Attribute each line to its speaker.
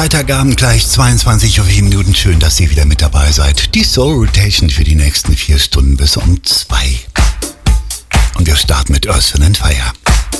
Speaker 1: Freitagabend gleich 22:04. Schön, dass ihr wieder mit dabei seid. Die Soul Rotation für die nächsten 4 Stunden bis um 2. Und wir starten mit Earth, Wind & Fire.